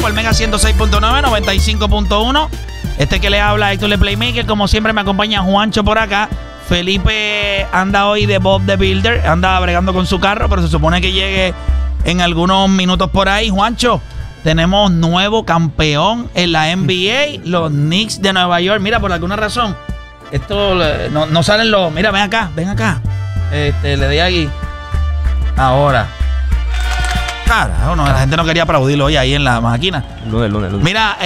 por Mega 106.9, 95.1. Este que le habla Héctor Le Playmaker. Como siempre me acompaña Juancho por acá. Felipe anda hoy de Bob the Builder. Anda bregando con su carro, pero se supone que llegue en algunos minutos por ahí. Juancho, tenemos nuevo campeón en la NBA, los Knicks de Nueva York. Mira, por alguna razón, esto no salen los... Mira, ven acá. Le di aquí. Ahora. Carajo, no, la gente no quería aplaudirlo hoy ahí en la máquina. Lunes. Mira,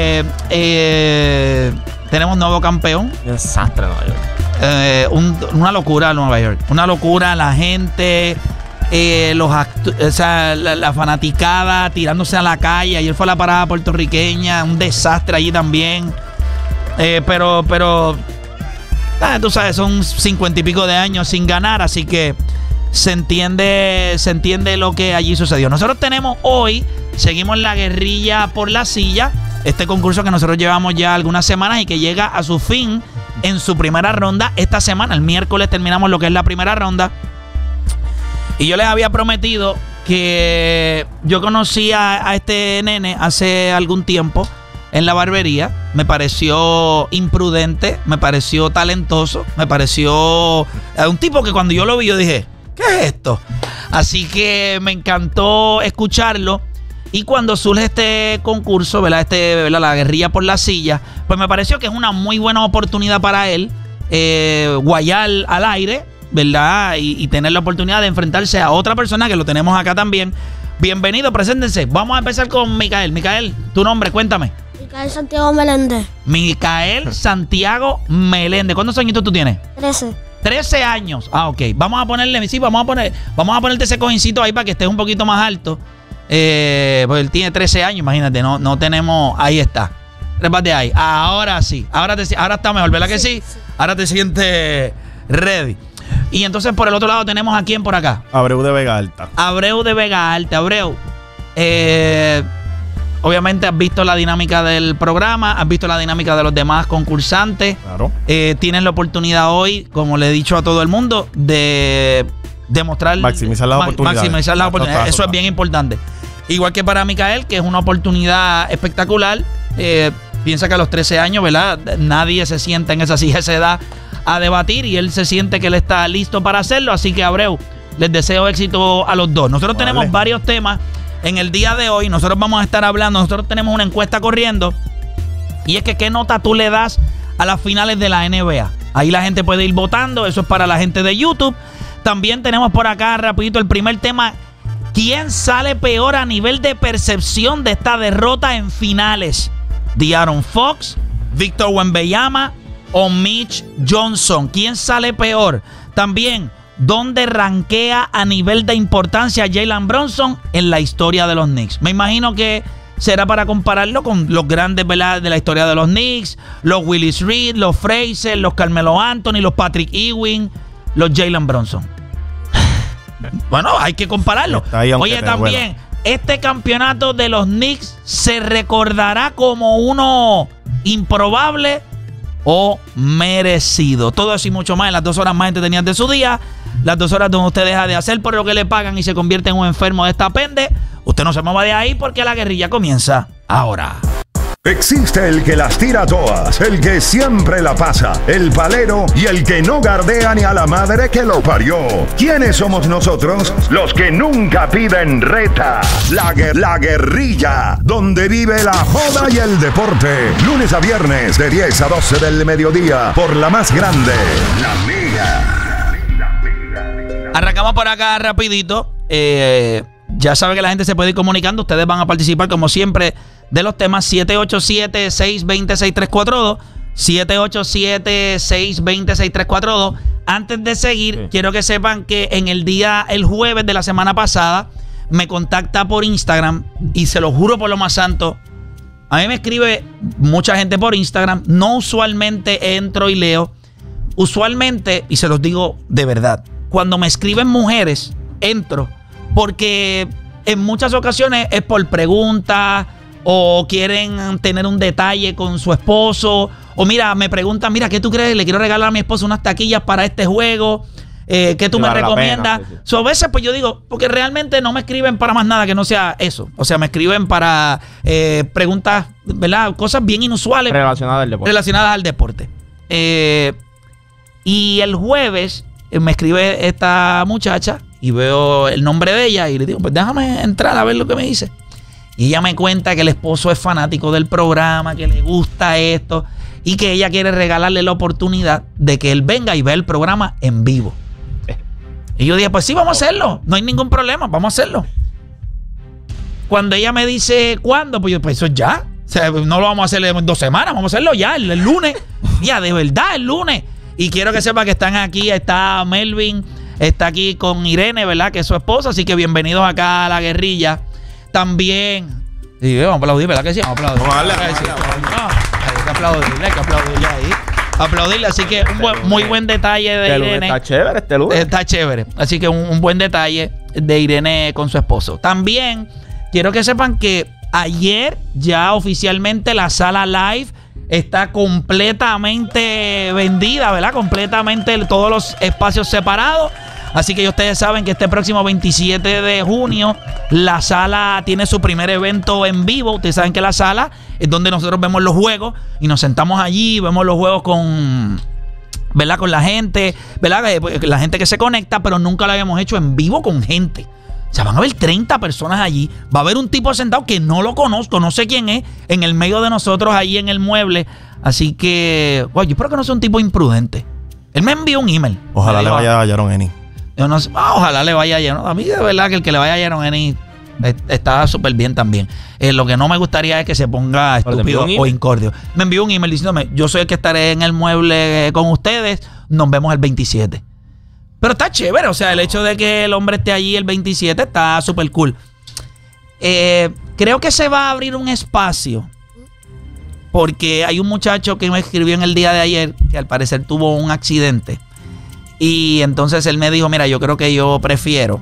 tenemos nuevo campeón. Un desastre Nueva York. Una locura Nueva York. Una locura, la gente, la fanaticada tirándose a la calle. Ayer fue la parada puertorriqueña. Un desastre allí también. Pero tú sabes, son 50 y pico de años sin ganar, así que se entiende lo que allí sucedió. Nosotros tenemos hoy, seguimos la guerrilla por la silla, este concurso que nosotros llevamos ya algunas semanas y que llega a su fin en su primera ronda esta semana. El miércoles terminamos lo que es la primera ronda. Y yo les había prometido que yo conocí a este nene hace algún tiempo en la barbería. Me pareció imprudente, me pareció talentoso, me pareció un tipo que cuando yo lo vi yo dije, ¿qué es esto? Así que me encantó escucharlo. Y cuando surge este concurso, ¿verdad? La guerrilla por la silla, pues me pareció que es una muy buena oportunidad para él guayar al aire, ¿verdad? Y tener la oportunidad de enfrentarse a otra persona que lo tenemos acá también. Bienvenido, preséntense. Vamos a empezar con Micael. Micael, tu nombre, cuéntame. Micael Santiago Meléndez. Micael Santiago Meléndez. ¿Cuántos añitos tú tienes? 13 años. Ah, ok. Vamos a ponerte ese cojincito ahí para que estés un poquito más alto. Pues él tiene 13 años, imagínate. No tenemos. Ahí está. Trépate ahí. Ahora sí. Ahora está mejor, ¿verdad que sí? Ahora te sientes ready. Y entonces por el otro lado tenemos a quién por acá. Abreu de Vega Alta. Abreu de Vega Alta. Abreu. Obviamente has visto la dinámica del programa, has visto la dinámica de los demás concursantes. Claro. Tienes la oportunidad hoy, como le he dicho a todo el mundo, de demostrar... Maximizar las oportunidades. Eso es bien importante. Igual que para Micael, que es una oportunidad espectacular. Piensa que a los 13 años, ¿verdad? Nadie se sienta en esa silla de esa edad a debatir y él se siente que él está listo para hacerlo. Así que, Abreu, les deseo éxito a los dos. Nosotros tenemos varios temas. En el día de hoy nosotros vamos a estar hablando, nosotros tenemos una encuesta corriendo y es que ¿qué nota tú le das a las finales de la NBA? Ahí la gente puede ir votando, eso es para la gente de YouTube. También tenemos por acá rapidito el primer tema, ¿quién sale peor a nivel de percepción de esta derrota en finales? ¿De'Aaron Fox, Victor Wembanyama o Mitch Johnson? ¿Quién sale peor? También, ¿dónde rankea a nivel de importancia Jalen Brunson en la historia de los Knicks? Me imagino que será para compararlo con los grandes, ¿verdad?, de la historia de los Knicks, los Willis Reed, los Fraser, los Carmelo Anthony, los Patrick Ewing, los Jalen Brunson. Bueno, hay que compararlo. Oye, también, este campeonato de los Knicks se recordará como uno improbable o merecido. Todo eso y mucho más en las 2 horas más entretenidas de su día. Las 2 horas donde usted deja de hacer por lo que le pagan y se convierte en un enfermo de esta pende. Usted no se mueva de ahí porque la guerrilla comienza ahora. Existe el que las tira todas, el que siempre la pasa, el palero y el que no gardea ni a la madre que lo parió. ¿Quiénes somos nosotros? Los que nunca piden reta. La guerrilla, donde vive la joda y el deporte. Lunes a viernes de 10 a 12 del mediodía por la más grande, La Mega. Arrancamos por acá rapidito. Ya sabe que la gente se puede ir comunicando. Ustedes van a participar como siempre de los temas 787-620-6342. 787-620-6342. Antes de seguir, quiero que sepan que el jueves de la semana pasada, me contacta por Instagram y se lo juro por lo más santo. A mí me escribe mucha gente por Instagram. No usualmente entro y leo. Usualmente, y se los digo de verdad, cuando me escriben mujeres, entro porque en muchas ocasiones es por preguntas o quieren tener un detalle con su esposo. O mira, me preguntan, mira, ¿qué tú crees? Le quiero regalar a mi esposo unas taquillas para este juego. ¿qué tú me recomiendas? Pena, So, a veces pues yo digo, porque realmente no me escriben para más nada que no sea eso. O sea, me escriben para preguntas, ¿verdad? Cosas bien inusuales. Relacionadas al deporte. Y el jueves me escribe esta muchacha y veo el nombre de ella y le digo, pues déjame entrar a ver lo que me dice. Y ella me cuenta que el esposo es fanático del programa, que le gusta esto y que ella quiere regalarle la oportunidad de que él venga y vea el programa en vivo. Y yo dije, pues sí, vamos a hacerlo. No hay ningún problema, vamos a hacerlo. Cuando ella me dice, ¿cuándo? Pues yo, pues eso ya. O sea, no lo vamos a hacer en 2 semanas, vamos a hacerlo ya, el lunes. Ya, de verdad, el lunes. Y quiero que sepa que están aquí, está Melvin, está aquí con Irene, ¿verdad? Que es su esposa, así que bienvenidos acá a la guerrilla. También, sí, vamos a aplaudir, ¿verdad que sí? Vamos a aplaudir. Vamos a darle, hay que aplaudirle, ahí. Aplaudirle, así que un muy buen detalle de Irene. Está chévere este lunes. Está chévere, así que un buen detalle de Irene con su esposo. También quiero que sepan que ayer ya oficialmente la sala live está completamente vendida, ¿verdad? Completamente todos los espacios separados. Así que ya ustedes saben que este próximo 27 de junio la sala tiene su primer evento en vivo. Ustedes saben que la sala es donde nosotros vemos los juegos y nos sentamos allí, vemos los juegos con, ¿verdad? Con la gente, ¿verdad? La gente que se conecta, pero nunca lo habíamos hecho en vivo con gente. O sea, van a haber 30 personas allí. Va a haber un tipo sentado que no lo conozco, no sé quién es, en el medio de nosotros ahí en el mueble. Así que, yo espero que no sea un tipo imprudente. Él me envió un email. Ojalá le vaya a Jaron Ennis. Yo no sé, ojalá le vaya a Jaron. A mí de verdad que el que le vaya a Jaron Ennis está súper bien también. Lo que no me gustaría es que se ponga estúpido o incordio. Me envió un email diciéndome, yo soy el que estaré en el mueble con ustedes, nos vemos el 27. Pero está chévere, o sea, el hecho de que el hombre esté allí el 27 está súper cool. Creo que se va a abrir un espacio porque hay un muchacho que me escribió en el día de ayer que al parecer tuvo un accidente. Y entonces él me dijo, mira, yo creo que yo prefiero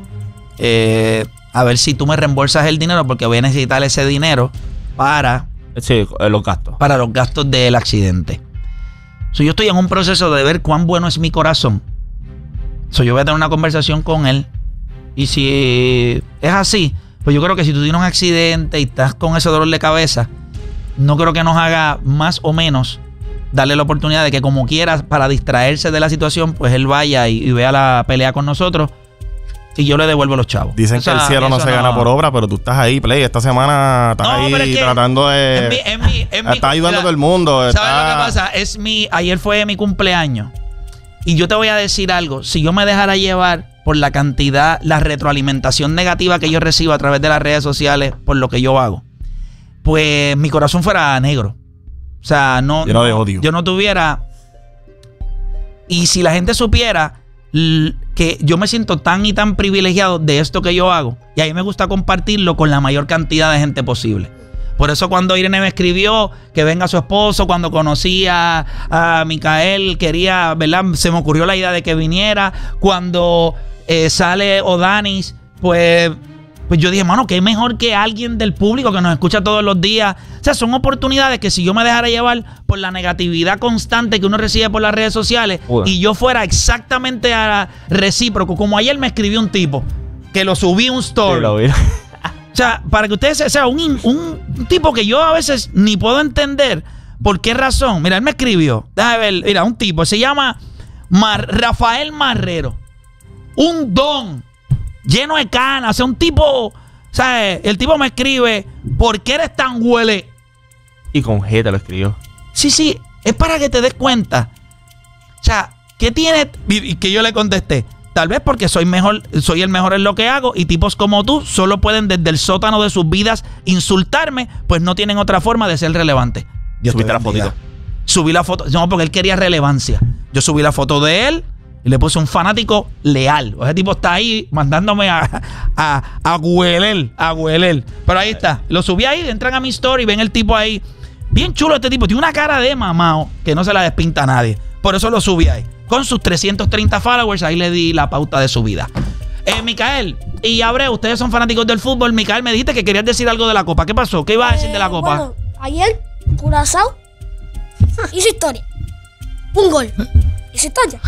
a ver si tú me reembolsas el dinero porque voy a necesitar ese dinero para los gastos. Para los gastos del accidente. Yo estoy en un proceso de ver cuán bueno es mi corazón. Yo voy a tener una conversación con él. Y si es así, pues yo creo que si tú tienes un accidente y estás con ese dolor de cabeza, no creo que nos haga más o menos darle la oportunidad de que como quieras, para distraerse de la situación, pues él vaya y vea la pelea con nosotros y yo le devuelvo los chavos. Dicen que el cielo no se gana por obra, pero tú estás ahí, Play. Esta semana estás ahí tratando de... Estás ayudando a todo el mundo. ¿Sabes lo que pasa? Ayer fue mi cumpleaños. Y yo te voy a decir algo. Si yo me dejara llevar por la cantidad, la retroalimentación negativa que yo recibo a través de las redes sociales por lo que yo hago, pues mi corazón fuera negro. O sea, lleno de odio. Yo no tuviera... Y si la gente supiera que yo me siento tan y tan privilegiado de esto que yo hago, y a mí me gusta compartirlo con la mayor cantidad de gente posible. Por eso cuando Irene me escribió que venga su esposo, cuando conocí a Micael, quería, ¿verdad? Se me ocurrió la idea de que viniera. Cuando sale Odanis, pues yo dije, mano, qué mejor que alguien del público que nos escucha todos los días. O sea, son oportunidades que si yo me dejara llevar por la negatividad constante que uno recibe por las redes sociales y yo fuera exactamente recíproco, como ayer me escribió un tipo que lo subí un story. Sí, lo vi. O sea, para que ustedes sean un tipo que yo a veces ni puedo entender por qué razón. Mira, él me escribió. Déjame ver. Mira, un tipo. Se llama Rafael Marrero. Un don. Lleno de canas. O sea, un tipo. O sea, el tipo me escribe. ¿Por qué eres tan huele? Y con G te lo escribió. Sí. Es para que te des cuenta. O sea, ¿qué tiene? Y que yo le contesté. Tal vez porque soy el mejor en lo que hago y tipos como tú solo pueden desde el sótano de sus vidas insultarme, pues no tienen otra forma de ser relevantes. ¿Subiste la fotito? Subí la foto. No, porque él quería relevancia. Yo subí la foto de él y le puse un fanático leal. Ese tipo está ahí mandándome a hueler. Pero ahí está. Lo subí ahí, entran a mi story y ven el tipo ahí. Bien chulo este tipo. Tiene una cara de mamao que no se la despinta a nadie. Por eso lo subí ahí. Con sus 330 followers, ahí le di la pauta de su vida. Micael y Abreu, ustedes son fanáticos del fútbol. Micael, me dijiste que querías decir algo de la Copa. ¿Qué pasó? ¿Qué ibas a decir de la Copa? Bueno, ayer Curazao hizo historia. Un gol. Hizo historia.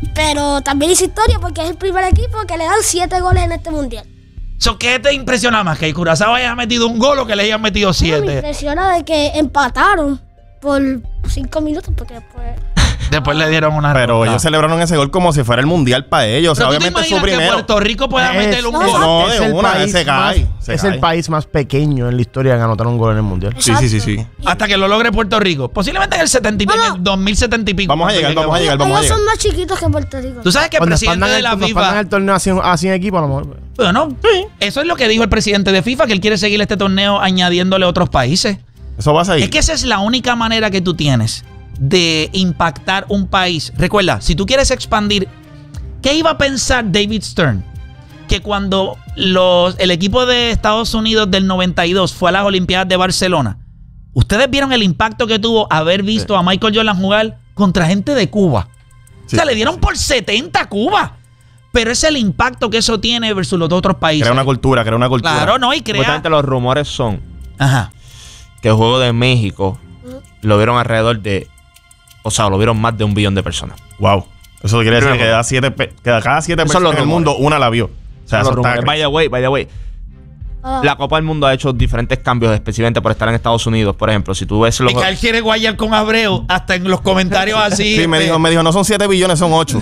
Pero también hizo historia porque es el primer equipo que le dan 7 goles en este mundial. ¿Qué te impresiona más? ¿Que el Curazao haya metido un gol o que le hayan metido 7? Me impresiona de que empataron por 5 minutos porque después le dieron una Pero ronda. Ellos celebraron ese gol como si fuera el mundial para ellos. O sea, obviamente es su primero. Que Puerto Rico pueda meter un gol. No, de una, se cae. Es el país más pequeño en la historia en anotar un gol en el mundial. Sí. Hasta que lo logre Puerto Rico. Posiblemente en el 70 y pico, en el 2070 y pico. Vamos a llegar. Ellos son más chiquitos que Puerto Rico. Tú sabes que el presidente de la FIFA. Cuando el torneo a 100 equipos, a lo mejor. Bueno, eso es lo que dijo el presidente de FIFA, que él quiere seguir este torneo añadiéndole otros países. Eso va a seguir. Es que esa es la única manera que tú tienes de impactar un país. Recuerda, si tú quieres expandir, ¿qué iba a pensar David Stern? Que cuando el equipo de Estados Unidos del 92 fue a las Olimpiadas de Barcelona, ustedes vieron el impacto que tuvo haber visto a Michael Jordan jugar contra gente de Cuba. O sea, le dieron por 70 a Cuba. Pero es el impacto que eso tiene versus los otros países. Crea una cultura. Claro, ¿no? Y Justamente los rumores son que el Juego de México lo vieron alrededor de... O sea, lo vieron más de 1 billón de personas. Wow. Eso quiere decir que cada 7 personas en el mundo, una la vio. O sea, eso está... By the way. La Copa del Mundo ha hecho diferentes cambios, específicamente por estar en Estados Unidos. Por ejemplo, si tú ves los... Es que él quiere guayar con Abreu hasta en los comentarios así. Sí, me dijo, no son 7 billones, son 8.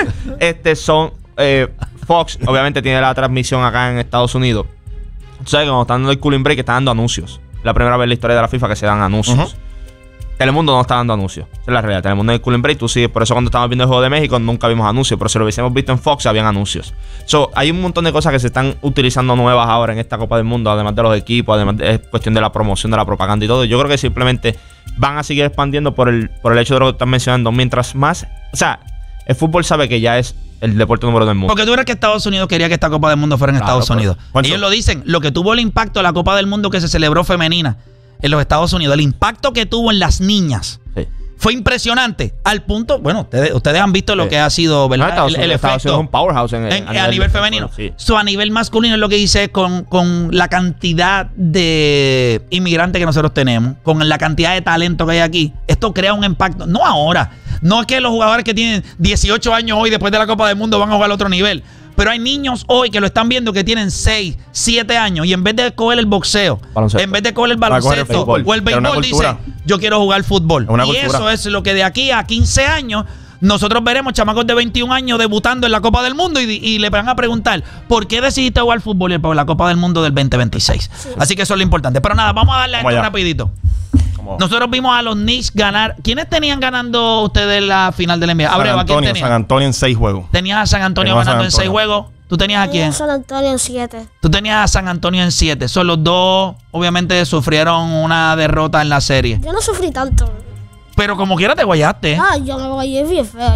Fox, obviamente, tiene la transmisión acá en Estados Unidos. Tú sabes que cuando están dando el cooling break, están dando anuncios. La primera vez en la historia de la FIFA que se dan anuncios. Telemundo no está dando anuncios. Esa es la realidad. Telemundo en el cooling break, tú sigues. Por eso cuando estábamos viendo el Juego de México nunca vimos anuncios. Pero si lo hubiésemos visto en Fox, habían anuncios. Hay un montón de cosas que se están utilizando nuevas ahora en esta Copa del Mundo. Además de los equipos, además de cuestión de la promoción, de la propaganda y todo. Yo creo que simplemente van a seguir expandiendo por el hecho de lo que están mencionando. Mientras más... O sea, el fútbol sabe que ya es el deporte número 2 del mundo. Porque tú crees que Estados Unidos quería que esta Copa del Mundo fuera en Estados Unidos. Ellos lo dicen. Lo que tuvo el impacto de la Copa del Mundo que se celebró femenina en los Estados Unidos, el impacto que tuvo en las niñas fue impresionante. Al punto, bueno, ustedes han visto lo que ha sido, ¿verdad? El efecto es un powerhouse a nivel femenino. A nivel masculino es lo que dice con la cantidad de inmigrantes que nosotros tenemos, con la cantidad de talento que hay aquí. Esto crea un impacto. No ahora. No es que los jugadores que tienen 18 años hoy después de la Copa del Mundo van a jugar a otro nivel. Pero hay niños hoy que lo están viendo que tienen 6, 7 años y en vez de coger el boxeo, en vez de coger el baloncesto o el béisbol, dice, yo quiero jugar fútbol. Y eso es lo que de aquí a 15 años nosotros veremos chamacos de 21 años debutando en la Copa del Mundo y le van a preguntar, ¿por qué decidiste jugar fútbol por la Copa del Mundo del 2026? Sí. Así que eso es lo importante. Pero nada, vamos a darle a esto rapidito. Nosotros vimos a los Knicks ganar. ¿Quiénes tenían ganando ustedes la final del NBA? San Antonio en 6 juegos. Tenías a San Antonio ganando en 6 juegos. ¿Tú tenías a quién? San Antonio en 7. Tú tenías a San Antonio en 7. Son los dos, obviamente, sufrieron una derrota en la serie. Yo no sufrí tanto. Pero como quiera te guayaste. Yo me guayé bien feo.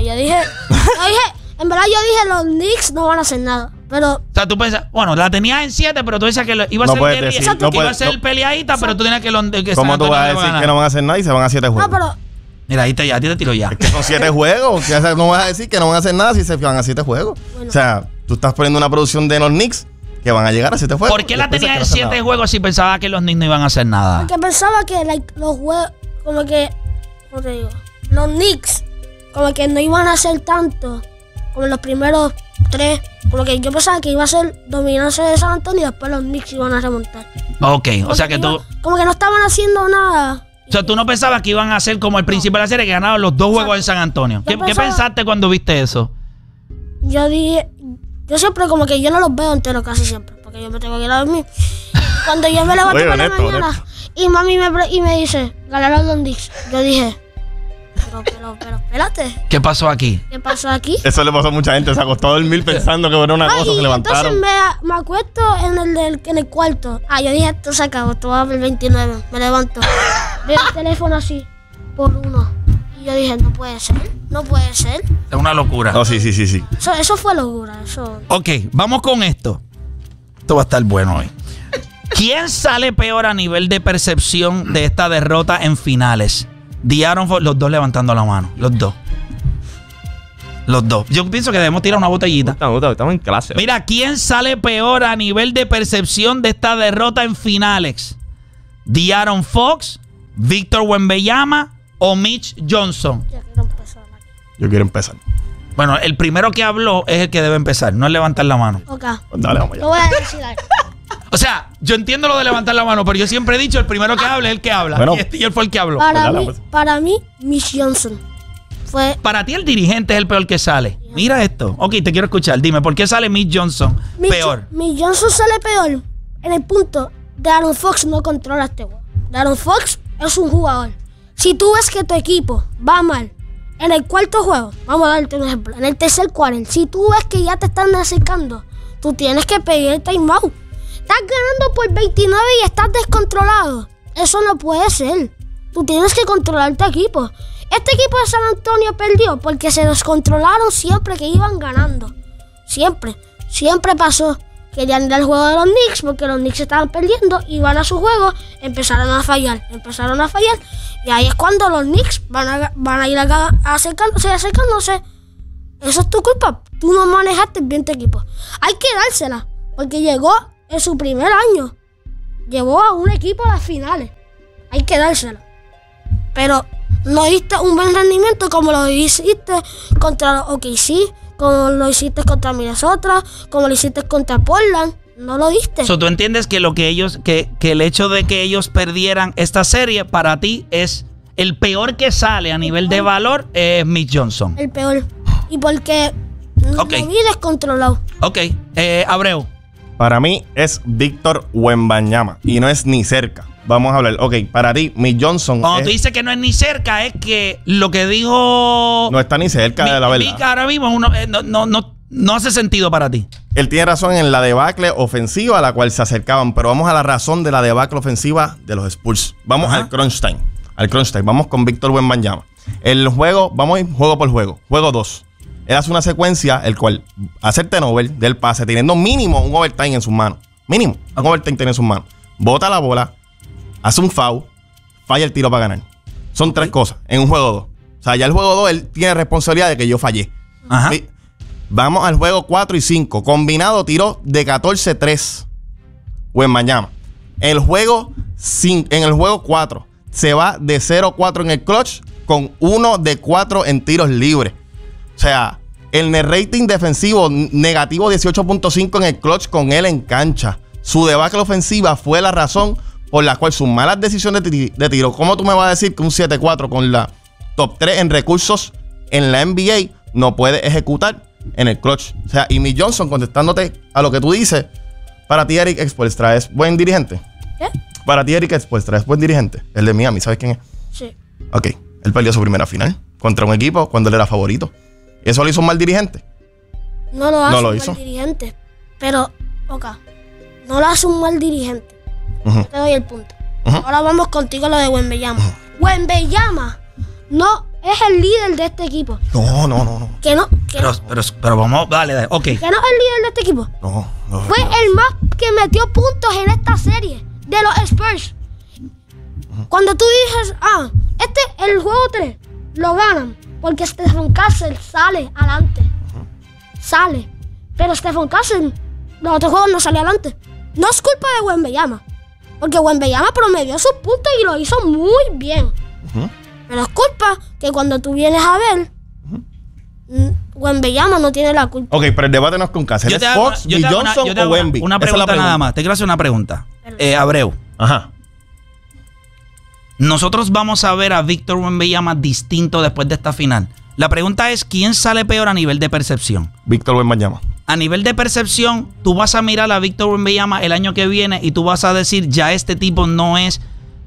En verdad yo dije, los Knicks no van a hacer nada. Pero... O sea, tú pensas, bueno, la tenías en 7, pero tú decías que iba a ser peleadita, pero tú tenías que ¿cómo tú vas a decir que no van a hacer nada y se van a 7 juegos? No, pero... Mira, a ti te tiro ya. Es que son 7 juegos. No vas a decir que no van a hacer nada si se van a 7 juegos. Bueno. O sea, tú estás poniendo una producción de los Knicks que van a llegar a 7 juegos. ¿Por qué la tenías en 7 juegos si pensaba que los Knicks no iban a hacer nada? Porque pensaba que los juegos, como que, ¿cómo te digo? Los Knicks, como que no iban a hacer tanto como los primeros 3. Como que yo pensaba que iba a ser dominancia de San Antonio y después los Knicks iban a remontar. Ok, o sea que tú... Como que no estaban haciendo nada. O sea, tú no pensabas que iban a ser como el principio de la serie, que ganaron los 2 juegos en San Antonio. ¿Qué pensaste cuando viste eso? Yo dije... Yo siempre como que yo no los veo enteros casi siempre, porque yo me tengo que ir a dormir. Cuando yo me levanto por la mañana y mami me dice, ganaron los Knicks. Yo dije... Pero espérate. ¿Qué pasó aquí? Eso le pasó a mucha gente. Se acostó a dormir pensando que era una cosa, se levantaron. Entonces me acuesto en el cuarto. Yo dije, esto se acabó, esto va a ver el 29. Me levanto. Veo el teléfono así, por 1. Y yo dije, no puede ser. Es una locura. Oh, sí. Eso fue locura. Ok, vamos con esto. Esto va a estar bueno hoy. ¿Quién sale peor a nivel de percepción de esta derrota en finales? De'Aaron Fox, los dos levantando la mano. Los dos. Yo pienso que debemos tirar una botellita. Estamos en clase. Mira, ¿quién sale peor a nivel de percepción de esta derrota en finales? ¿De'Aaron Fox, Víctor Wembanyama o Mitch Johnson? Yo quiero empezar. Bueno, el primero que habló es el que debe empezar, no es levantar la mano. Ok. Dale, vamos Yo voy a decir algo. O sea, yo entiendo lo de levantar la mano, pero yo siempre he dicho, el primero que hable es el que habla. Bueno. Y él fue el que habló. Para mí, Mitch Johnson fue... Para ti el dirigente es el peor que sale. Mira esto. Ok, te quiero escuchar. Dime, ¿por qué sale Mitch Johnson peor? Mitch Johnson sale peor en el punto de Aaron Fox no controla este juego. Aaron Fox es un jugador. Si tú ves que tu equipo va mal en el cuarto juego, vamos a darte un ejemplo, en el tercer quarter, si tú ves que ya te están acercando, tú tienes que pedir el timeout. Estás ganando por 29 y estás descontrolado. Eso no puede ser. Tú tienes que controlar tu equipo. Este equipo de San Antonio perdió porque se descontrolaron siempre que iban ganando. Siempre pasó. Querían ir al juego de los Knicks porque los Knicks estaban perdiendo, iban a su juego, empezaron a fallar. Y ahí es cuando los Knicks van a ir acercándose. Eso es tu culpa. Tú no manejaste bien tu equipo. Hay que dársela porque llegó en su primer año. Llevó a un equipo a las finales. Hay que dársela. Pero no diste un buen rendimiento como lo hiciste contra los OKC, como lo hiciste contra Minnesota, como lo hiciste contra Portland. No lo diste. ¿Tú entiendes que lo que ellos, que el hecho de que ellos perdieran esta serie para ti es el peor que sale a nivel de valor es Mitch Johnson? El peor. Y porque lo vi descontrolado. Ok, Abreu. Para mí es Víctor Wembanyama y no es ni cerca. Vamos a hablar. Ok, para ti, Mitch Johnson. Cuando tú dices que no es ni cerca, es que lo que dijo. No está ni cerca de la verdad. Vic ahora mismo no hace sentido para ti. Él tiene razón en la debacle ofensiva a la cual se acercaban, pero vamos a la razón de la debacle ofensiva de los Spurs. Vamos al crunch time. Vamos con Víctor Wembanyama. El juego, vamos a ir juego por juego. Juego 2. Él hace una secuencia, el cual hace el turnover del pase, teniendo mínimo un overtime en sus manos. Mínimo, un overtime tiene en sus manos. Bota la bola, hace un foul, falla el tiro para ganar. Son tres cosas en un juego 2. O sea, ya el juego 2 él tiene responsabilidad de que yo fallé. Ajá. ¿Sí? Vamos al juego 4 y 5. Combinado tiró de 14-3. Wembanyama. En el juego 4 se va de 0-4 en el clutch con 1 de 4 en tiros libres. O sea, el net rating defensivo negativo 18.5 en el clutch con él en cancha. Su debacle ofensiva fue la razón por la cual sus malas decisiones de tiro. ¿Cómo tú me vas a decir que un 7-4 con la top 3 en recursos en la NBA no puede ejecutar en el clutch? O sea, y Mitch Johnson, contestándote a lo que tú dices, para ti Eric Spoelstra es buen dirigente. ¿Qué? Para ti Eric Spoelstra es buen dirigente. El de Miami, ¿sabes quién es? Sí. Ok, él perdió su primera final contra un equipo cuando él era favorito. ¿Eso lo hizo un mal dirigente? No lo hace No lo un hizo. mal dirigente. Pero, no lo hace un mal dirigente. Uh-huh. Te doy el punto. Uh-huh. Ahora vamos contigo lo de Wembanyama. Wembanyama no es el líder de este equipo. No. Que no. Pero vamos, dale, ok. Que no es el líder de este equipo. No. Fue el más que metió puntos en esta serie de los Spurs. Cuando tú dices, el juego 3 lo ganan porque Stephen Castle sale adelante. Sale. Pero Stephen Castle, los otros juegos no sale adelante. No es culpa de Wembanyama. Porque Wembanyama promedió sus puntos y lo hizo muy bien. Pero es culpa que cuando tú vienes a ver, Wembanyama no tiene la culpa. Ok, pero el debate no es con Castle. ¿Es Fox, Mitch Johnson o Wemby? Una pregunta nada más. Te quiero hacer una pregunta. Abreu. Ajá. Nosotros vamos a ver a Víctor Wembanyama distinto después de esta final. La pregunta es, ¿quién sale peor a nivel de percepción? Víctor Wembanyama. A nivel de percepción, tú vas a mirar a Víctor Wembanyama el año que viene y tú vas a decir, ya este tipo no es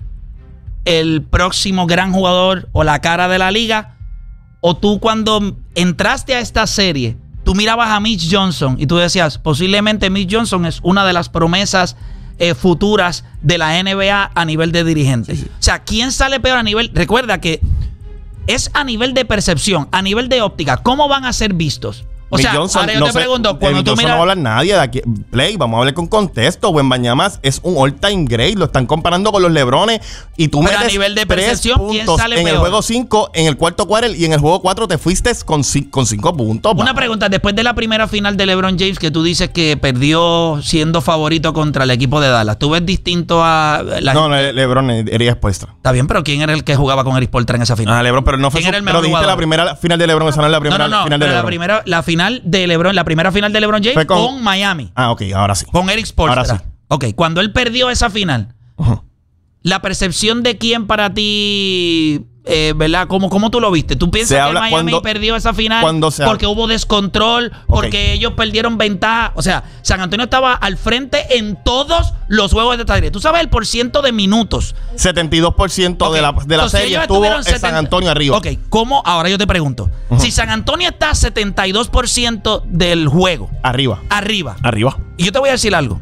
el próximo gran jugador o la cara de la liga. O tú cuando entraste a esta serie, tú mirabas a Mitch Johnson y tú decías, posiblemente Mitch Johnson es una de las promesas futuras de la NBA a nivel de dirigente. Sí. O sea, ¿quién sale peor a nivel? Recuerda que es a nivel de percepción, a nivel de óptica. ¿Cómo van a ser vistos? O sea, ahora yo te pregunto, cuando tú miras... no va a hablar nadie de aquí. Play, vamos a hablar con contexto. Wembanyama es un all-time great. Lo están comparando con los LeBrones. Y tú pero metes a nivel de 3 percepción, ¿quién puntos sale en peor? el juego 5, en el cuarto quarter, y en el juego 4 te fuiste con 5 puntos. Una pregunta, después de la primera final de LeBron James, que tú dices que perdió siendo favorito contra el equipo de Dallas, ¿tú ves distinto a la No, gente? LeBron era expuesta. Está bien, pero ¿quién era el que jugaba con Eric Spoelstra en esa final? LeBron, pero no fue ¿Quién era el pero mejor dijiste jugador? la primera final de LeBron, esa no es la primera No, final de pero LeBron. la final de LeBron, la primera final de LeBron James Fue con Miami. Ok, ahora sí. Con Eric Spoelstra. Ahora sí. Ok, cuando él perdió esa final, la percepción de quién para ti, ¿verdad? ¿Cómo tú lo viste? ¿Tú piensas que Miami perdió esa final porque hubo descontrol, porque ellos perdieron ventaja? O sea, San Antonio estaba al frente en todos los juegos de esta serie. ¿Tú sabes el porciento de minutos? 72% de la Entonces, serie ellos estuvo en estuvieron San Antonio arriba. Ok, ¿cómo? Ahora yo te pregunto. Si San Antonio está 72% del juego Arriba. y yo te voy a decir algo.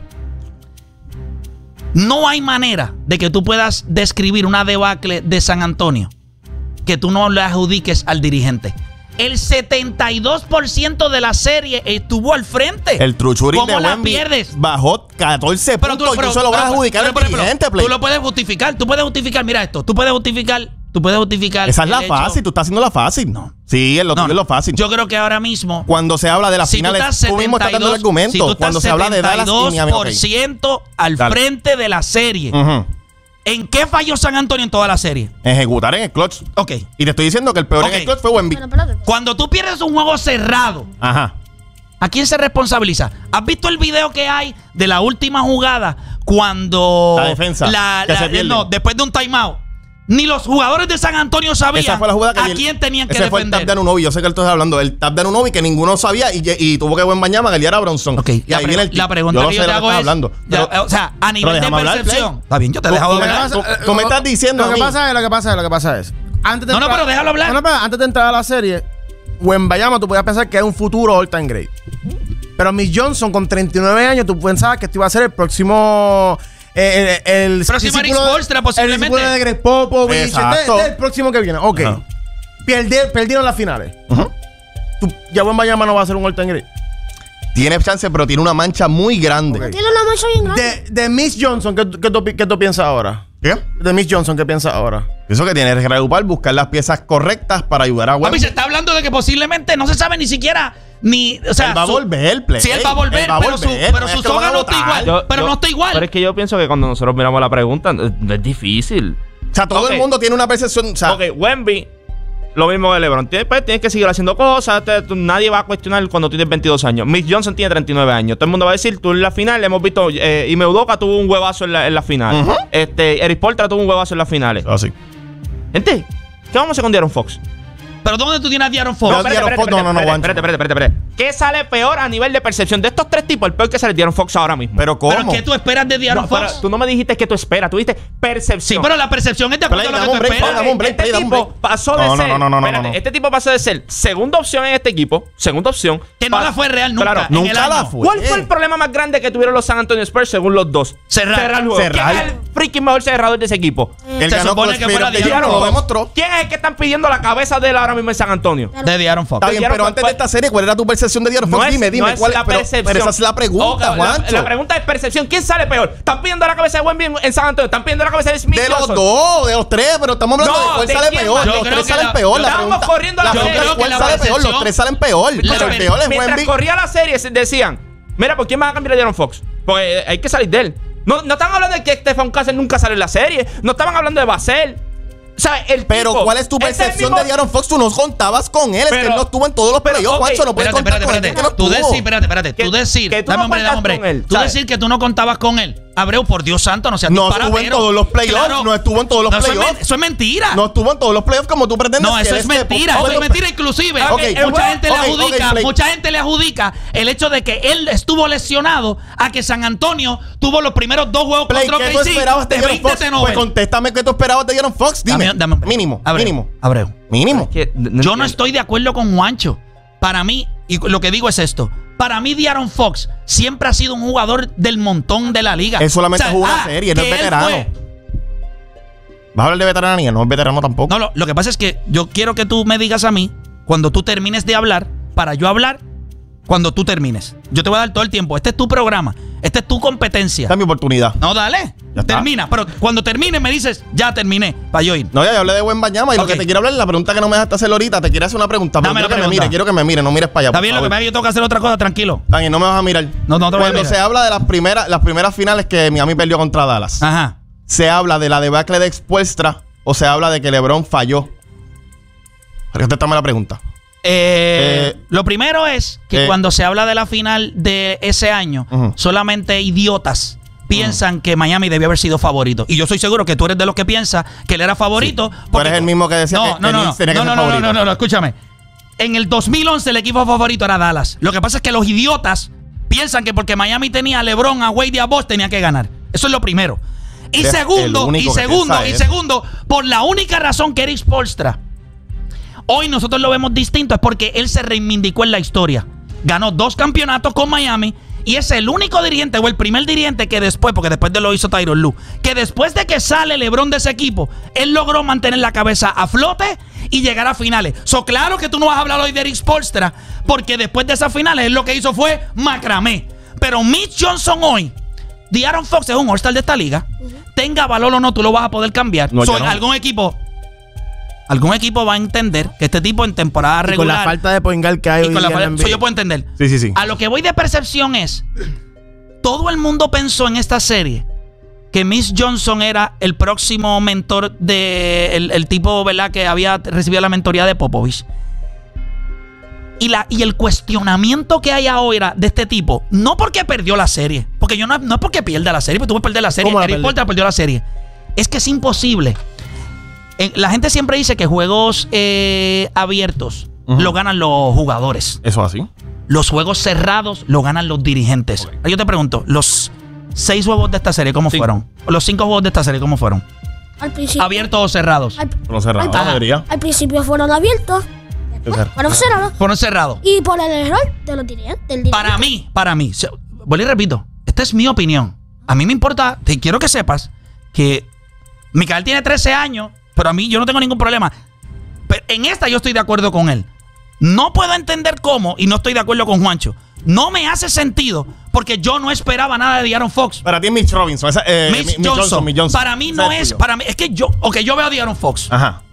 No hay manera de que tú puedas describir una debacle de San Antonio que tú no le adjudiques al dirigente. El 72% de la serie estuvo al frente. El truchurín de ¿Cómo la Wemby pierdes? bajó 14 puntos y tú se lo vas a adjudicar al dirigente, Play. Tú lo puedes justificar. Tú puedes justificar, mira esto. Tú puedes justificar. Esa es la fácil. Tú estás haciendo la fácil. No. Sí, es lo fácil. Yo creo que ahora mismo, cuando se habla de las finales, tú mismo estás dando el argumento. si tú estás cuando se habla de Dallas y Miami, 72% al frente de la serie. ¿En qué falló San Antonio en toda la serie? Ejecutar en el clutch. Ok. Y te estoy diciendo que el peor en el clutch fue Wemby. Pero espérate. Cuando tú pierdes un juego cerrado, Ajá. ¿a quién se responsabiliza? ¿Has visto el video que hay de la última jugada cuando La defensa, que se pierde. no, después de un timeout? Ni los jugadores de San Antonio sabían Esa fue la jugada que a quién tenían que ese fue el tap defender. de Anunoby. Yo sé que él está hablando. El tap de Anunoby que ninguno sabía y tuvo que Wembanyama guiar a Bronson. Ok, y ahí viene el tip. la pregunta yo que no yo sé te de lo hago que es, estás hablando. o sea, a nivel de déjame hablar, percepción. Play. Está bien, yo te he dejado hablar. Tú me estás diciendo a mí. Lo que pasa es. Antes de No, pero déjalo hablar. No, pero antes de entrar a la serie, Wembanyama tú podías pensar que es un futuro all-time great. Pero Miss Johnson con 39 años, tú pensabas que esto iba a ser el próximo... el próximo Eric Spoelstra, posiblemente. El discípulo de Greg Popovich. Exacto. Este es el próximo que viene. Ok. Ajá. Perdieron las finales. Ya Wembanyama no va a ser un all-time great. Tiene chance, pero tiene una mancha muy grande. Ok. Tiene una mancha bien grande. De Miss Johnson, ¿qué tú piensas ahora? ¿Qué? De Miss Johnson, ¿qué piensas ahora? Eso que tiene que reagruparse, buscar las piezas correctas para ayudar a Papi, Wemby. se está hablando de que posiblemente no se sabe ni siquiera o sea, Él va a volver, Play. Sí, él va a volver, pero su soga no está igual. Pero no está igual. Pero es que yo pienso que cuando nosotros miramos la pregunta, es difícil. O sea, todo el mundo tiene una percepción. O sea, Ok, Wemby, lo mismo de LeBron. Tienes que seguir haciendo cosas. Nadie va a cuestionar cuando tienes 22 años. Miss Johnson tiene 39 años. Todo el mundo va a decir, tú en la final hemos visto. Ime Udoka tuvo un huevazo en la final. Eric Spoelstra tuvo un huevazo en las finales. así. Gente, ¿qué vamos a hacer con De'Aaron Fox? ¿Pero dónde tú tienes a De'Aaron Fox? Espérate. ¿Qué sale peor a nivel de percepción? De estos tres tipos, el peor que sale es De'Aaron Fox ahora mismo. Pero ¿cómo? ¿Pero qué tú esperas de De'Aaron Fox? Tú no me dijiste que tú esperas, tú dijiste percepción. Sí, pero la percepción es de acuerdo a lo que tú Dame esperas. un break, Este dame un break. tipo pasó de No, ser. no. Espérate, este tipo pasó de ser segunda opción en este equipo. Segunda opción. Que no la fue real nunca. Claro, en el nunca la año. fue. ¿Cuál fue el problema más grande que tuvieron los San Antonio Spurs según los dos? Cerrar. el juego. Cerrar. ¿Quién es el freaking mejor cerrador de ese equipo? Él Se ganó supone con que fuera Spirit, De'Aaron lo Fox. demostró. ¿Quién es el que están pidiendo la cabeza de él ahora mismo en San Antonio? De De'Aaron Fox. Está bien, pero antes de esta serie, ¿cuál era tu percepción de De'Aaron Fox? Dime, no es ¿cuál la percepción. pero esa es la pregunta, Juancho. La pregunta es percepción. ¿Quién sale peor? ¿Están pidiendo la cabeza de Wemby en San Antonio? ¿Están pidiendo la cabeza de Smith De los Johnson? dos, de los tres, pero estamos hablando No, de cuál ¿de sale quién peor. más? Los Yo creo tres que salen la- peor. La Estábamos pregunta, corriendo la pregunta serie. es Yo creo que cuál la sale peor. Los percepción- tres salen peor. Pero el peor es Mientras Wemby. corría la serie, decían, mira, ¿por quién van a cambiar a De'Aaron Fox? Porque hay que salir de él. No estaban hablando de que Stephen Castle nunca sale en la serie. No estaban hablando de Basel. O sea, Pero tipo, ¿cuál es tu ese percepción mismo- de De'Aaron Fox? Tú no contabas con él. Es que Pero- él no estuvo en todos los pero, playoffs, ok, Juancho. No puedes contar con él. Espérate. que no Tú estuvo. decir, espérate. Que- Tú decir, que tú dame no hombre, cuentas con él, Tú ¿sabes? decir que tú no contabas con él. Abreu, por Dios santo, no seas No disparatero. estuvo en todos los playoffs, no estuvo en todos los eso es playoffs. eso es mentira. No estuvo en todos los playoffs como tú pretendes. No, eso que es este- mentira. Ok, Eso es mentira. Inclusive, Ok, mucha gente le ok, adjudica, Play. mucha gente le adjudica el hecho de que él estuvo lesionado a que San Antonio tuvo los primeros dos juegos Play, contra ¿qué tú OKC esperabas de de De'Aaron 20 Fox? de Pues contéstame qué tú esperabas de De'Aaron Fox. Dime. Dame un break. Mínimo. Abreu, Mínimo. Abreu. Mínimo. Yo no estoy de acuerdo con Juancho. Para mí, y lo que digo es esto. Para mí, De'Aaron Fox siempre ha sido un jugador del montón de la liga. Él solamente jugó una serie, no es que él veterano. fue- Vas a hablar de veteranía, no es veterano tampoco. No, lo que pasa es que yo quiero que tú me digas a mí, cuando tú termines de hablar, para yo hablar cuando tú termines. Yo te voy a dar todo el tiempo. Este es tu programa. Esta es tu competencia. Esta es mi oportunidad. No, dale. Ya está. Termina. Pero cuando termine me dices, ya terminé, para yo ir. No, ya hablé de Wembanyama y Ok. lo que te quiero hablar, la pregunta que no me dejaste hacer ahorita, te quiero hacer una pregunta. Pero Dame la quiero que me pregunta. mire, quiero que me mire, no mires para allá. Está por bien, lo que favor. pasa es que yo tengo que hacer otra cosa, tranquilo. Está bien, no me vas a mirar. No te voy a Cuando mirar. se habla de las primeras finales que Miami perdió contra Dallas, Ajá. ¿se habla de la debacle de Spoelstra o se habla de que LeBron falló? Contéstame la pregunta. Lo primero es que cuando se habla de la final de ese año, Ujú. solamente idiotas piensan que Miami debió haber sido favorito. Y yo soy seguro que tú eres de los que piensa que él era favorito. Tú eres el mismo que decía que Knicks tenía que ser favorito. No, escúchame. En el 2011 el equipo favorito era Dallas. Lo que pasa es que los idiotas piensan que porque Miami tenía a LeBron, a Wade y a Bosh tenía que ganar. Eso es lo primero. Y Eres el segundo, único que piensa eso. por la única razón que Eric Spoelstra hoy nosotros lo vemos distinto es porque él se reivindicó en la historia. Ganó 2 campeonatos con Miami y es el único dirigente o el primer dirigente que después, porque después de lo hizo Tyronn Lue, que después de que sale LeBron de ese equipo, él logró mantener la cabeza a flote y llegar a finales. Claro que tú no vas a hablar hoy de Eric Spoelstra porque después de esas finales él lo que hizo fue macramé. Pero Mitch Johnson hoy, De'Aaron Fox es un All-Star de esta liga. Tenga valor o no, tú lo vas a poder cambiar. No, yo no. Algún equipo va a entender que este tipo en temporada Y con regular. la falta de point guard que hay y hoy con la día en la eso NBA. yo puedo entender. Sí. A lo que voy de percepción es, todo el mundo pensó en esta serie que Miss Johnson era el próximo mentor de el tipo, ¿verdad?, que había recibido la mentoría de Popovich. Y el cuestionamiento que hay ahora de este tipo, no porque perdió la serie, porque yo no es porque pierda la serie, porque tú puedes perder la serie, ¿Cómo la Eric perdió? Spoelstra perdió la serie. Es que es imposible. La gente siempre dice que juegos abiertos lo ganan los jugadores. Eso así. Los juegos cerrados lo ganan los dirigentes. Yo te pregunto, los 6 juegos de esta serie, ¿cómo fueron? Los 5 juegos de esta serie, ¿cómo fueron? Al principio. ¿Abiertos o cerrados? No cerrado, Ajá. debería. Al principio fueron abiertos, después fueron cerrados. Fueron cerrados. Y por el error de los dirigentes. Del dirigente. Para mí, vuelvo y repito, esta es mi opinión. A mí me importa, te quiero que sepas que Michael tiene 13 años, pero a mí yo no tengo ningún problema. Pero en esta yo estoy de acuerdo con él. No puedo entender cómo, y no estoy de acuerdo con Juancho. No me hace sentido, porque yo no esperaba nada de De'Aaron Fox. Para ti es Mitch Robinson. Mitch Johnson. Para mí no es. Es que yo veo a De'Aaron Fox. Ajá.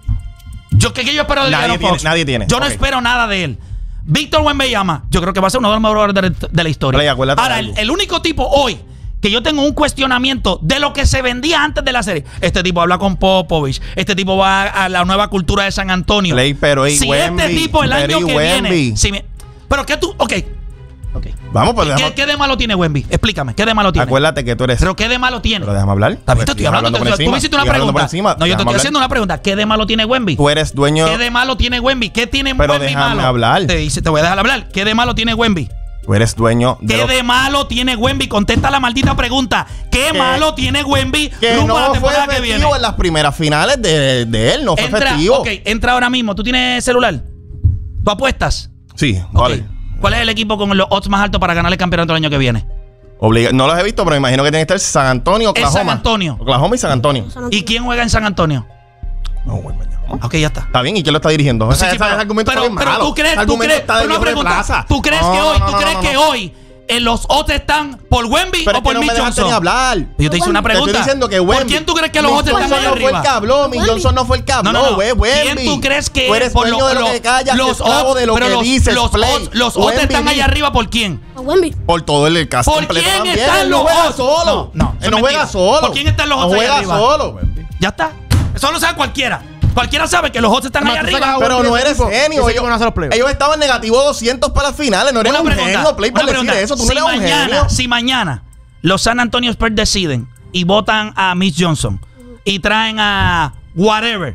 ¿Qué yo espero de Nadie De'Aaron tiene, Fox? nadie tiene. Yo no Ok. espero nada de él. Víctor Wembanyama, yo creo que va a ser uno de los mejores de la historia. Play, acuérdate Ahora, de algo. el único tipo hoy que yo tengo un cuestionamiento de lo que se vendía antes de la serie. Este tipo habla con Popovich. Este tipo va a la nueva cultura de San Antonio. Play, pero si Wemby, este tipo el año pero que Wemby. viene. Pero que tú. Ok. Vamos, pues ¿Qué de malo tiene Wemby? Explícame. ¿Qué de malo tiene? acuérdate que tú eres. Pero ¿qué de malo tiene? Pero déjame hablar. Está bien, te estoy hablando. por Tú encima. me hiciste una Estoy hablando pregunta. por encima. No, yo te Déjame estoy hablar. haciendo una pregunta. ¿Qué de malo tiene Wemby? Tú eres dueño. ¿Qué de malo tiene Wemby? ¿Qué tiene Pero Wemby déjame malo? hablar. Te voy a dejar hablar. ¿Qué de malo tiene Wemby? Tú eres dueño de. ¿Qué de malo tiene Wemby? Contesta la maldita pregunta. ¿Qué Que- malo tiene Wemby Que rumbo a la no fue temporada que viene? efectivo en las primeras finales de él. No fue efectivo. Entra ahora mismo. ¿Tú tienes celular? ¿Tú apuestas? Sí, Ok. vale. ¿Cuál es el equipo con los odds más altos para ganar el campeonato el año que viene? No los he visto, pero me imagino que tiene que estar San Antonio, Oklahoma. San Antonio. Oklahoma y San Antonio. ¿Y quién juega en San Antonio? No, güey, mañana. Ok, ya está. Está bien, ¿y quién lo está dirigiendo? Sí, Ese argumento está bien malo. tú crees, Ese argumento está de pero una viejo de pregunta, plaza. ¿tú crees No, que hoy, no, tú no, crees no, que no. hoy los odds están por Wemby Pero o es por que no Mitch me dejaste Johnson? ni hablar. Yo te hice una Te pregunta. estoy diciendo que ¿Por Wemby. quién tú crees que los Mitch odds están Johnson ahí no fue el arriba? que habló. Mitch Johnson no fue el que habló, güey. ¿Quién Wemby. tú crees que Tú eres por dueño de lo que callas, esclavo de lo pero que dices, Play. los odds Wemby están ahí dice- arriba por quién? Por Wemby. Por todo el caso ¿Por completo quién también. están Él los no juega odds? solo. No, Él no juega solo. ¿Por quién están los odds No ahí juega arriba? solo. Ya está. Eso lo sabe cualquiera. Cualquiera sabe que los odds están ahí Además, tú arriba. sacas a Pero Wemby no de eres ese equipo, genio. ese equipo no hace los playoffs. Ellos estaban negativo 200 para las finales. No eres un genio, Play, por decir eso. Tú no eres un genio. Si mañana los San Antonio Spurs deciden y votan a Mitch Johnson y traen a whatever,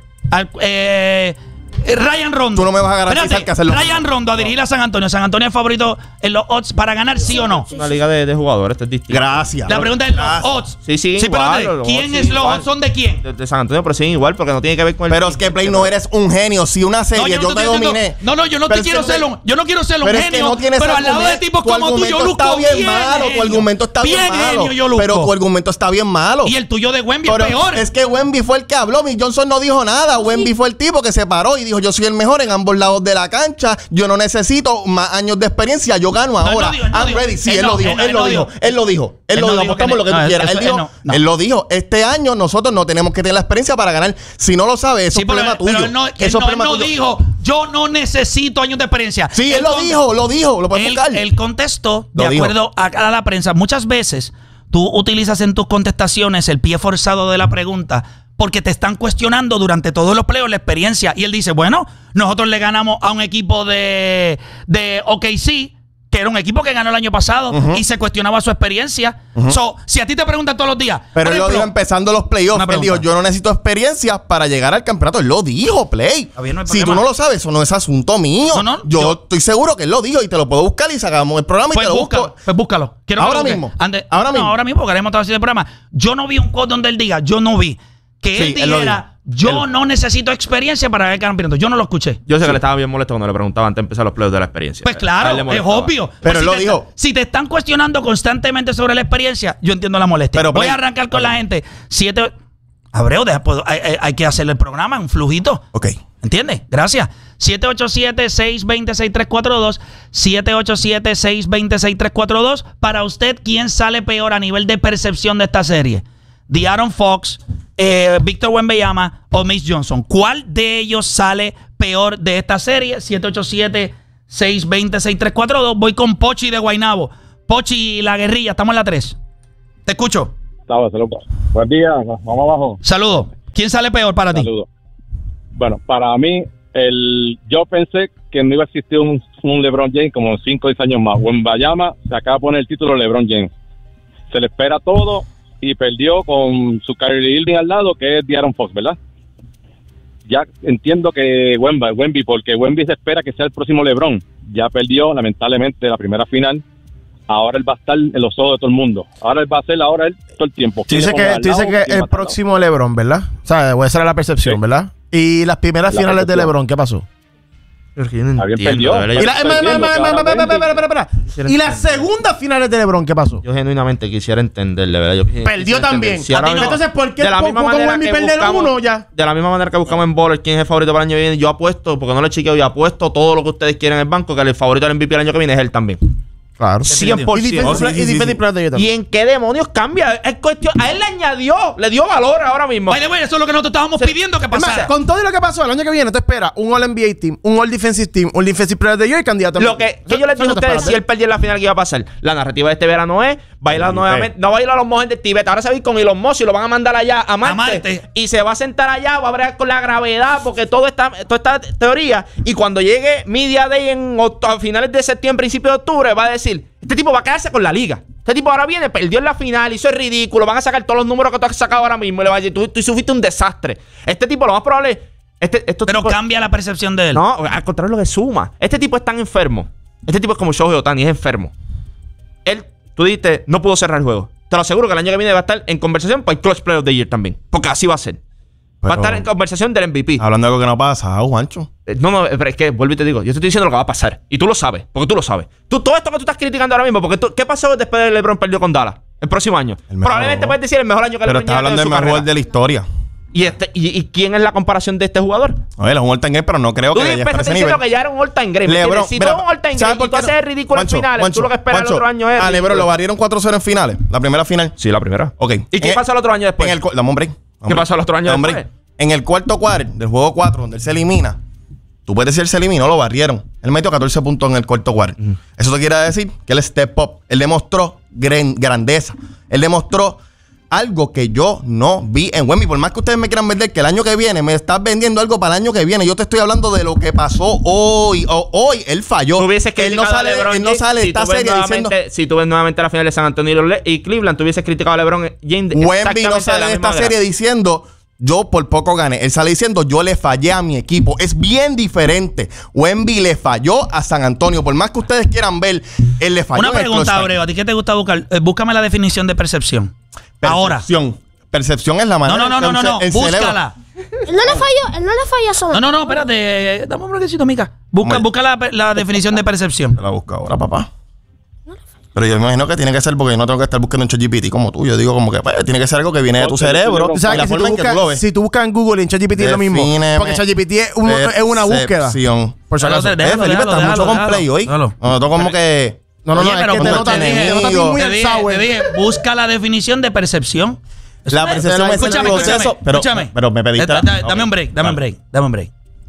Ryan Rondo. Tú no me vas a garantizar Espérate, que hacerlo. Ryan Rondo a dirigir a San Antonio. ¿San Antonio es favorito en los odds para ganar, sí o no? Una liga de jugadores, esto es distinto. Gracias. La pregunta es los Gracias. odds. Sí, sí, pero igual, espérate, los ¿quién odds es sí, los igual. odds? ¿Son de quién? De San Antonio, pero sí, igual, porque no tiene que ver con el. Pero es que Play no eres un genio. Si una serie yo te dominé. No, yo no Pero te es quiero que ser un, yo no quiero ser un pero es que genio, no tienes pero al lado de argumento. tipos Tu como tú yo argumento luzco está bien malo. Tu genio. argumento está bien malo. genio yo luzco. Pero tu argumento está bien malo. Y el tuyo de Wemby es Pero peor. es que Wemby fue el que habló. Mitch Johnson no dijo nada. Wemby fue el tipo que se paró y dijo dijo, yo soy el mejor en ambos lados de la cancha, yo no necesito más años de experiencia, yo gano ahora. I'm ready. Sí, él lo dijo. Apostamos lo que tú quieras. Él lo dijo. Este año nosotros no tenemos que tener la experiencia para ganar. Si no lo sabes, eso es problema tuyo. Pero él no dijo, yo no necesito años de experiencia. Sí, él lo dijo, lo puedes buscar. Él contestó, de acuerdo a la prensa. Muchas veces tú utilizas en tus contestaciones el pie forzado de la pregunta porque te están cuestionando durante todos los playoffs la experiencia. Y él dice, bueno, nosotros le ganamos a un equipo de OKC, que era un equipo que ganó el año pasado y se cuestionaba su experiencia. So, si a ti te preguntan todos los días. Pero él lo dijo empezando los playoffs. Él dijo, yo no necesito experiencia para llegar al campeonato. Él lo dijo, Play. No si tú no lo sabes, eso no es asunto mío. Yo estoy seguro que él lo dijo y te lo puedo buscar y sacamos el programa y te lo busco. Pues búscalo. Ahora mismo. Ahora mismo, porque haremos todo así de programa. Yo no vi un quote donde él diga, yo no vi que él dijera, yo no necesito experiencia para ganar el campeonato. Yo no lo escuché. Yo sé que le estaba bien molesto cuando le preguntaba antes de empezar los playoffs de la experiencia. Pues claro, es obvio. Pero él lo dijo. Si te están cuestionando constantemente sobre la experiencia, yo entiendo la molestia. Pero, voy a arrancar con la gente. Abreu, hay que hacerle el programa, un flujito. Ok. ¿Entiendes? Gracias. 787-620-6342. 787-620-6342. Para usted, ¿quién sale peor a nivel de percepción de esta serie? De'Aaron Fox, Víctor Wembanyama o Mitch Johnson. ¿Cuál de ellos sale peor de esta serie? 787-620-6342. Voy con Pochi de Guaynabo. Pochi y la guerrilla, estamos en la 3. Te escucho. Saludos. Buen día, vamos abajo. Saludos. ¿Quién sale peor para ti? Bueno, para mí, yo pensé que no iba a existir un LeBron James como 5 o 10 años más. Wembanyama se acaba de poner el título de LeBron James. Se le espera todo y perdió con su Kyrie Irving al lado, que es De'Aaron Fox, ¿verdad? Ya entiendo que Wemby, porque Wemby se espera que sea el próximo LeBron. Ya perdió, lamentablemente, la primera final. Ahora él va a estar en los ojos de todo el mundo. Ahora él va a ser todo el tiempo. Tú dices que el próximo LeBron, ¿verdad? O sea, esa era la percepción, ¿verdad? Y las primeras finales de LeBron, ¿qué pasó? Y las segundas finales de LeBron, ¿qué pasó? Yo genuinamente quisiera entenderle, ¿verdad? Perdió también. Entonces, ¿por qué de la misma manera que perder uno ya? De la misma manera que buscamos en Baller quién es el favorito para el año que viene, yo apuesto, porque no lo he chequeado, yo apuesto todo lo que ustedes quieren en el banco, que el favorito del MVP el año que viene es él también. Claro. 100%. ¿Y en qué demonios cambia? Es cuestión, a él le dio valor ahora mismo. Bueno, eso es lo que nosotros estábamos pidiendo que pasara. Con todo lo que pasó el año que viene, te espera un All-NBA Team, un All-Defensive Team, un Defensive Player of the Year y candidato. Lo que yo les dije a ustedes, si él perdió en la final, ¿qué iba a pasar? La narrativa de este verano es bailar nuevamente, no bailar a los monjes de Tibet. Ahora se va a ir con Elon Musk y lo van a mandar allá a Marte. Y se va a sentar allá, va a bregar con la gravedad, porque toda esta teoría. Y cuando llegue Media Day a finales de septiembre, principios de octubre, va a decir, este tipo va a quedarse con la liga. Este tipo ahora viene, perdió en la final, hizo el ridículo, van a sacar todos los números que tú has sacado ahora mismo y le va a decir, tú fuiste un desastre. Este tipo, lo más probable pero cambia la percepción de él. No, al contrario, lo que suma. Este tipo es tan enfermo. Este tipo es como Shohei Ohtani, es enfermo. Tú dijiste, no pudo cerrar el juego. Te lo aseguro que el año que viene va a estar en conversación para el Clutch Player of the Year también. Porque así va a ser. Va a estar en conversación del MVP. Hablando de algo que no pasa, Juancho. No, pero es que vuelvo y te digo, yo te estoy diciendo lo que va a pasar. Y tú lo sabes, porque tú lo sabes. Todo esto que tú estás criticando ahora mismo, porque ¿qué pasó después de LeBron perdió con Dallas? El próximo año. Probablemente puedes decir el mejor año que LeBron. Pero estás hablando del mejor jugador de la historia. ¿Y quién es la comparación de este jugador? A ver, es un all-time great, pero no creo que tú empezaste diciendo que ya era un all-time great. LeBron, si tú eres un all-time great y tú haces el ridículo en finales, tú lo que esperas el otro año es... A LeBron lo barrieron 4-0 en finales. La primera final. Sí, la primera. Ok. ¿Y qué pasa el otro año después? Dame un break. ¿Qué pasa el otro año después? En el cuarto quarter del juego 4, donde él se elimina, tú puedes decir él se eliminó, lo barrieron. Él metió 14 puntos en el cuarto quarter. Eso te quiere decir que él step up. Él demostró grandeza. Él demostró algo que yo no vi en Wemby. Por más que ustedes me quieran vender que el año que viene, me estás vendiendo algo para el año que viene. Yo te estoy hablando de lo que pasó hoy. Hoy él falló. Él no sale de esta serie diciendo... Si tú ves nuevamente la final de San Antonio y Cleveland, tú hubieses criticado a LeBron James. Wemby no sale de esta serie diciendo... Yo por poco gané. Él sale diciendo, yo le fallé a mi equipo. Es bien diferente. Wemby le falló a San Antonio. Por más que ustedes quieran ver, él le falló. Una pregunta, Abreu. ¿A ti qué te gusta buscar? Búscame la definición de percepción. Ahora. Percepción es la manera. No. Búscala. Él no le falló a San Antonio. No, espérate. Dame un bloquecito, Mica. Busca la definición de percepción. La busca ahora, papá. Pero yo me imagino que tiene que ser porque yo no tengo que estar buscando en ChatGPT como tú. Yo digo como que pues, tiene que ser algo que viene de tu cerebro. O sea, y la que forma en que tú lo ves. si tú buscas en Google y en ChatGPT es lo mismo. Porque ChatGPT es una búsqueda. Por si acaso. Déjalo, Felipe, déjalo, estás mucho déjalo, con Play hoy. déjalo. No, tú como que... No, Oye, es pero que como te nota muy te alzado, dije, busca la definición de percepción. La percepción es el proceso. Escúchame. Pero me pediste... Dame un break.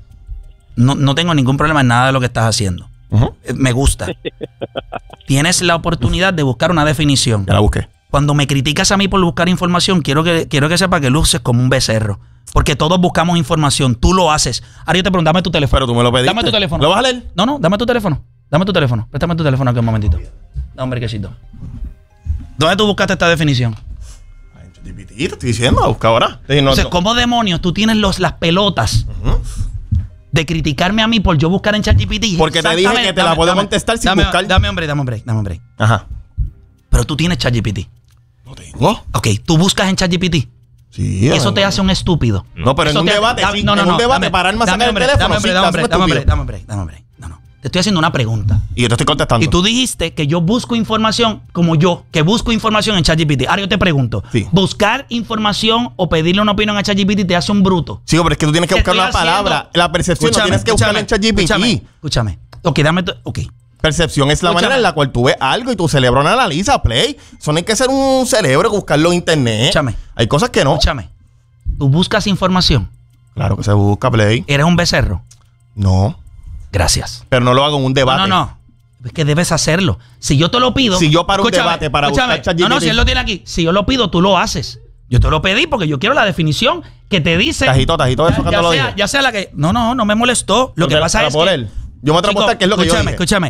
No tengo ningún problema en nada de lo que estás haciendo. Me gusta. Tienes la oportunidad de buscar una definición. Ya la busqué. Cuando me criticas a mí por buscar información, quiero que sepa que luces como un becerro. Porque todos buscamos información. Tú lo haces. Ahora yo te pregunto, dame tu teléfono. Pero tú me lo pediste. Dame tu teléfono. ¿Lo vas a leer? No, dame tu teléfono. Préstame tu teléfono aquí un momentito. Dame un brequecito. ¿Dónde tú buscaste esta definición? ChatGPT, te estoy diciendo, busca ahora. Entonces, ¿cómo demonios tú tienes las pelotas de criticarme a mí por yo buscar en ChatGPT? Porque te dije que te la puedo contestar sin buscar. Dame un break. Ajá. Pero tú tienes ChatGPT. ¿Lo tengo? Ok, tú buscas en ChatGPT. Sí. Eso te hace un estúpido. No, pero en un debate, sí. En un debate, pararme a sacar el teléfono. Dame un break. No. Te estoy haciendo una pregunta. Y yo te estoy contestando. Y tú dijiste que yo busco información como yo, que busco información en ChatGPT. Ahora yo te pregunto, sí. ¿buscar información o pedirle una opinión a ChatGPT te hace un bruto? Sí, pero es que tú tienes que buscar una palabra. La percepción no tienes que buscarla en ChatGPT. Escúchame. Ok. Percepción es la manera en la cual tú ves algo y tu cerebro no analiza, Play. Eso no hay que ser un cerebro que buscarlo en internet. Escúchame. Hay cosas que no. Escúchame. ¿Tú buscas información? Claro que se busca, Play. ¿Eres un becerro? No. Gracias. Pero no lo hago en un debate. No. Es que debes hacerlo. Si yo te lo pido... Si yo paro un debate para buscar ChatGPT... No, si él lo tiene aquí. Si yo lo pido, tú lo haces. Yo te lo pedí porque yo quiero la definición que te dice... Tajito, eso cuando lo dije. Ya sea la que... No me molestó. Lo que pasa es que... Yo me atrevo a apostar que es lo que yo dije. Escúchame.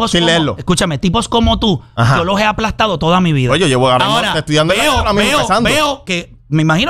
Tipos como tú, Ajá. yo los he aplastado toda mi vida. Oye, yo llevo ahora estudiando... Veo que... Me imagino